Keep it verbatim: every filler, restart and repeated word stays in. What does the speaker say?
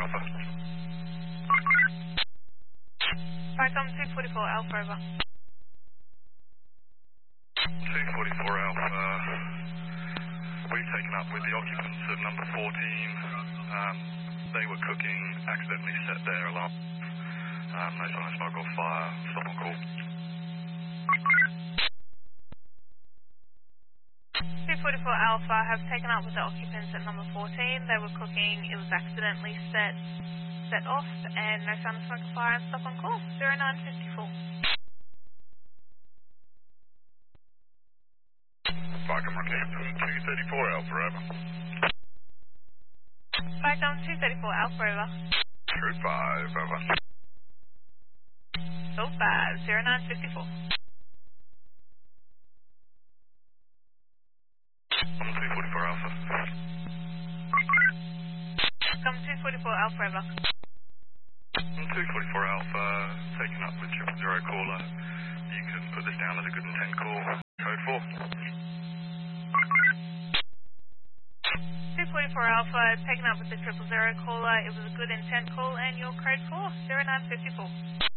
Alpha. Python two forty-four Alpha over. two forty-four Alpha. We've taken up with the occupants of number fourteen. Um, they were cooking, accidentally set their alarm. Um, no sign of smoke or fire. Stop on call. two forty-four Alpha have taken up with the occupants at number fourteen. They were cooking. It was accidentally set set off and no sound of smoke or fire and stop on call. zero nine fifty-four. Falcon Rockhampton two thirty-four Alpha, over. Python two thirty-four Alpha over. True five, over. Still five, zero nine fifty-four. I'm two forty-four Alpha. Come two forty-four Alpha over. I'm two forty-four Alpha, taken up with triple zero caller. You can put this down as a good intent call. Code four. two forty-four Alpha taken up with the triple zero caller. It was a good intent call and your code four, zero nine fifty-four.